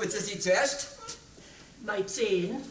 putzen Sie zuerst? Meine Zehen.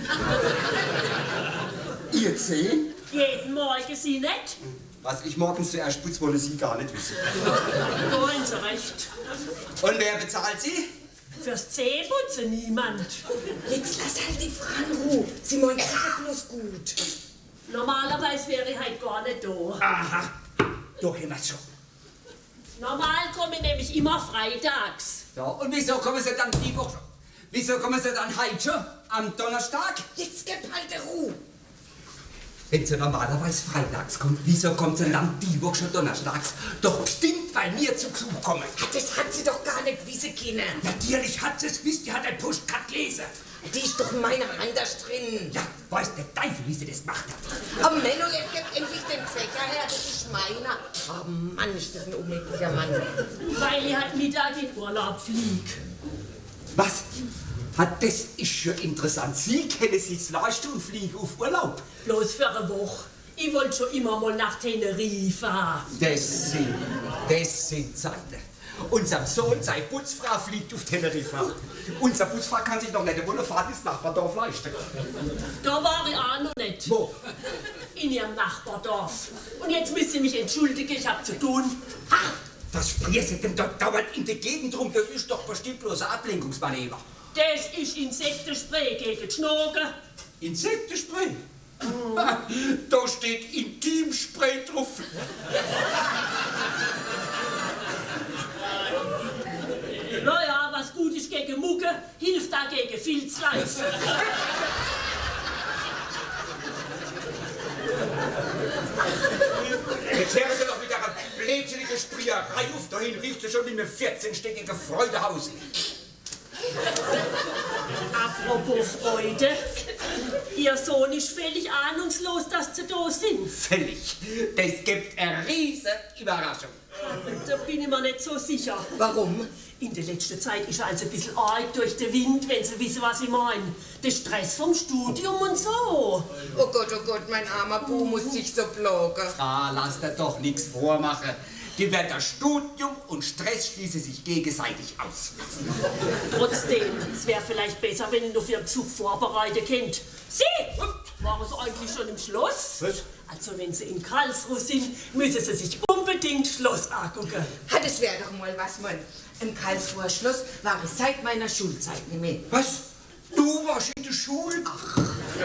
Ihr 10? Jeden Morgen Sie nicht? Was ich morgens zuerst putze, wollen Sie gar nicht wissen. Da haben Sie recht. Und wer bezahlt Sie? Fürs Zähneputzen niemand. Jetzt lass halt die Frau in Ruhe. Sie meint sicher bloß gut. Normalerweise wäre ich halt gar nicht da. Aha, doch immer schon. Normal komme ich nämlich immer freitags. Ja, und wieso kommen Sie dann die Woche? Wieso kommen Sie dann heute schon? Am Donnerstag? Jetzt gib halt die Ruhe. Wenn sie normalerweise freitags kommt, wieso kommt sie dann die Woche schon donnerstags? Doch bestimmt, weil wir zu Besuch kommen. Das hat sie doch gar nicht wissen können. Natürlich hat sie es gewusst, die hat ein Postcard gelesen. Die ist doch in meiner Hand da drin. Ja, weiß der Teufel, wie sie das gemacht hat. Aber Menno, jetzt gib endlich den Fächer her, das ist meiner. Oh Mann, ist das ein unmöglicher Mann. Weil ich halt Mittag in Urlaub flieg. Was? Das ist schon interessant. Sie können sich leisten und fliegen auf Urlaub. Bloß für eine Woche. Ich wollte schon immer mal nach Teneriffa. Das sind Zeiten. Unser Sohn, seine Putzfrau, fliegt auf Teneriffa. Unser Putzfrau kann sich noch nicht eine Wohnfahrt ins Nachbardorf leisten. Da war ich auch noch nicht. Wo? In ihrem Nachbardorf. Und jetzt müsst ihr mich entschuldigen, ich hab zu tun. Ha! Was spricht Sie denn dort dauernd in der Gegend rum? Das ist doch bestimmt bloß ein Ablenkungsmanöver. Das ist Insektenspray gegen die Schnogen. Insektenspray? Da steht Intimspray drauf. Naja, was gut ist gegen Mucke, hilft da gegen Filzreif. Jetzt hören Sie doch mit einer blödsinnigen Sprüherei auf. Dahin riecht sie schon wie ein 14-stöckiges Freudehaus. Apropos Freude, Ihr Sohn ist völlig ahnungslos, dass Sie da sind. Völlig. Das gibt eine riesen Überraschung. Da bin ich mir nicht so sicher. Warum? In der letzten Zeit ist er also ein bisschen arg durch den Wind, wenn Sie wissen, was ich meine. Der Stress vom Studium und so. Oh Gott, mein armer Bu muss sich so plagen. Lass dir doch nichts vormachen. Die werden Studium und Stress schließen sich gegenseitig aus. Trotzdem, es wäre vielleicht besser, wenn ihr noch für einen Besuch vorbereitet könnt. Sie! Waren Sie eigentlich schon im Schloss? Was? Also wenn Sie in Karlsruhe sind, müssen Sie sich unbedingt Schloss angucken. Das wäre doch mal was, Mann. Im Karlsruher Schloss war ich seit meiner Schulzeit nicht mehr. Was? Du warst in der Schule? Ach.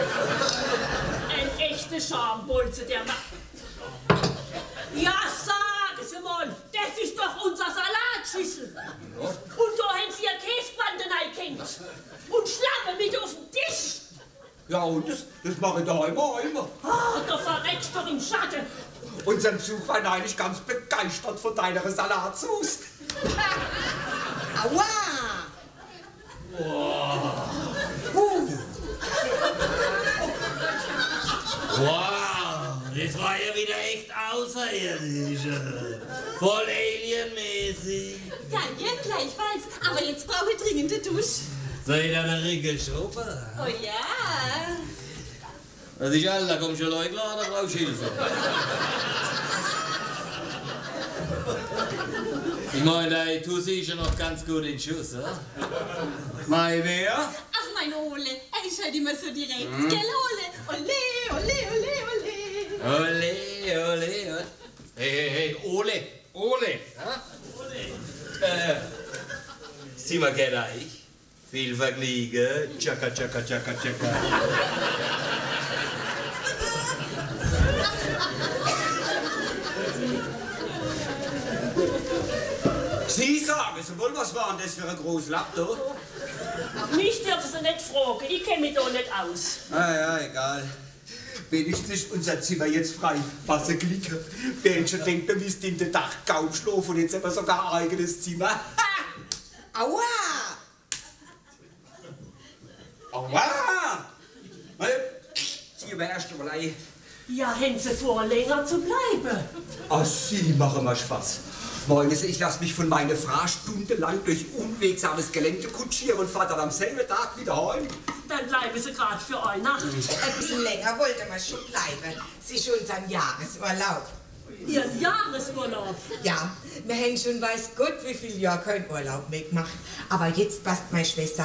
Ein echter Schambolze, der macht. Ja, sagen Sie mal, das ist doch unser Salatschüssel. Und da haben Sie Ihr Käsebanden eingekennt. Und Schlange mit auf dem Tisch. Ja, und das mache ich daheim auch immer. Oh, da verreckst du doch im Schatten. Unser Besuch war eigentlich ganz begeistert von deiner Salatsauce. Aua! Wow, das war ja wieder echt außerirdisch. Voll alienmäßig. Danke, gleichfalls. Aber jetzt brauche ich dringend eine Dusche. Soll ich da eine Regelschrubbe? Oh ja. Was ist alles? Da kommen schon Leute klar, da brauchst du Hilfe. Ich meine, deine Tussi ist ja noch ganz gut in Schuss, oder? Mein wer? Ach, mein Ole. Er ist halt immer so direkt. Gell, Ole? Ole, ole, ole, ole. Ole, ole, ole. Hey, Ole. Ja? Ole. Sieh mal, kennt ich. Viel Vergnügen. Tschakka, tschakka, tschakka, tschakka. Sie sagen Sie wohl, was war denn das für ein großes Laptop? Mich dürfen Sie nicht fragen, ich kenne mich da nicht aus. Ja, egal. Wenigstens ist unser Zimmer jetzt frei. Was ein Glück. Wer hätte schon denkt, wir müssten in der Dach kaum schlafen und jetzt haben wir sogar ein eigenes Zimmer. Ha! Aua! Aua! Zieh wir erst mal ein. Ja, haben Sie vor, länger zu bleiben? Ach, Sie machen mal Spaß. Wollen Sie, ich lasse mich von meiner Frau stundenlang durch unwegsames Gelände kutschieren und fahre dann am selben Tag wieder heim. Dann bleiben Sie gerade für eine Nacht. Ein bisschen länger wollte man schon bleiben. Sie ist unseren Jahresurlaub. Ihren Jahresurlaub? Ja, wir haben schon weiß Gott wie viel Jahre keinen Urlaub mehr gemacht. Aber jetzt passt meine Schwester